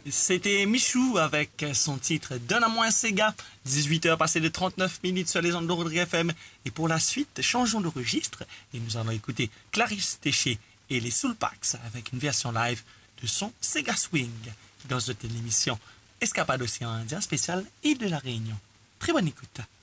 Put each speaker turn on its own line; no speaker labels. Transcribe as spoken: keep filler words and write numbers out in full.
C'était Michou avec son titre Donne-moi un Sega. dix-huit heures passées de trente-neuf minutes sur les ondes de Rodrigue F M. Et pour la suite, changeons de registre et nous allons écouter Clarisse Téché et les Soulpax avec une version live de son Sega Swing dans cette émission Escapade Océan Indien spéciale Île de la Réunion. Très bonne écoute.